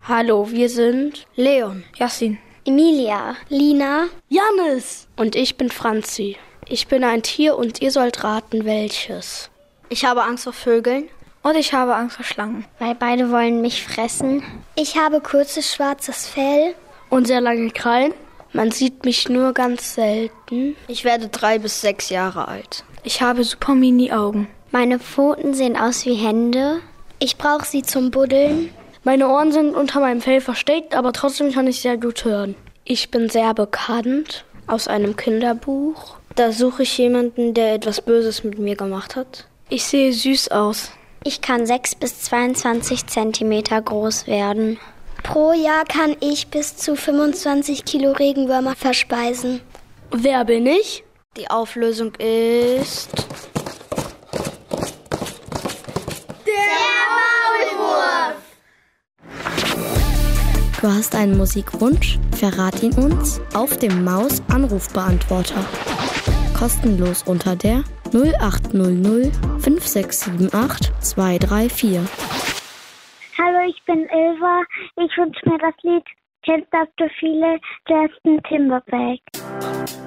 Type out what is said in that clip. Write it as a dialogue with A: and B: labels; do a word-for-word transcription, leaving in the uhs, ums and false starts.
A: Hallo, wir sind
B: Leon,
C: Yassin,
D: Emilia, Lina,
B: Jannis
A: und ich bin Franzi. Ich bin ein Tier und ihr sollt raten, welches.
B: Ich habe Angst vor Vögeln.
C: Und ich habe Angst vor Schlangen.
D: Weil beide wollen mich fressen. Ich habe kurzes schwarzes Fell.
A: Und sehr lange Krallen. Man sieht mich nur ganz selten.
B: Ich werde drei bis sechs Jahre alt.
C: Ich habe super Mini-Augen.
D: Meine Pfoten sehen aus wie Hände. Ich brauche sie zum Buddeln.
A: Meine Ohren sind unter meinem Fell versteckt, aber trotzdem kann ich sehr gut hören. Ich bin sehr bekannt aus einem Kinderbuch.
B: Da suche ich jemanden, der etwas Böses mit mir gemacht hat.
A: Ich sehe süß aus.
D: Ich kann sechs bis zweiundzwanzig Zentimeter groß werden. Pro Jahr kann ich bis zu fünfundzwanzig Kilo Regenwürmer verspeisen.
A: Wer bin ich?
B: Die Auflösung ist...
E: Du hast einen Musikwunsch? Verrat ihn uns auf dem Maus-Anrufbeantworter. Kostenlos unter der null acht null null fünf sechs sieben acht zwei drei vier.
F: Hallo, ich bin Ilva. Ich wünsche mir das Lied Can't Stop the Feeling, Justin Timberlake.